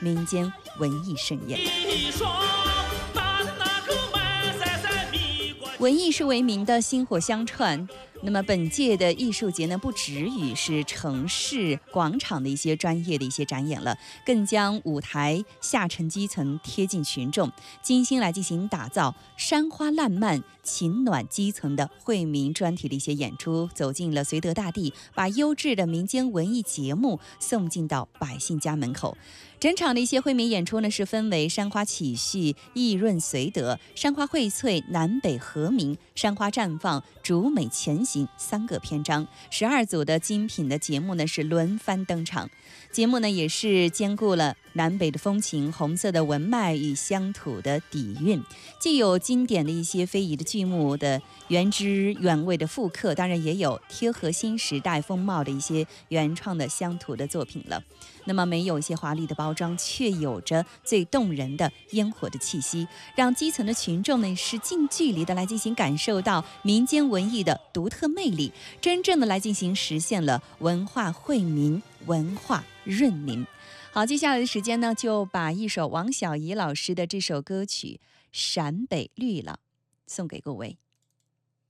民间文艺盛宴。文艺是为民的薪火相传。那么本届的艺术节呢，不止于是城市广场的一些专业的一些展演了，更将舞台下沉基层贴近群众，精心来进行打造，山花烂漫情暖基层的惠民专题的一些演出，走进了绥德大地，把优质的民间文艺节目送进到百姓家门口。整场的一些惠民演出呢，是分为山花起序、意润绥德、山花荟萃、南北和鸣、山花绽放、竹美前行3个篇章，12组的精品的节目呢是轮番登场。节目呢也是兼顾了南北的风情、红色的文脉与乡土的底蕴，既有经典的一些非遗的剧目的原汁原味的复刻，当然也有贴合新时代风貌的一些原创的乡土的作品了。那么没有一些华丽的包装，却有着最动人的烟火的气息，让基层的群众呢是近距离的来进行感受到民间文艺的独特魅力，真正的来进行实现了文化惠民、文化润民。好，接下来的时间呢，就把一首王小怡老师的这首歌曲《陕北绿了》送给各位。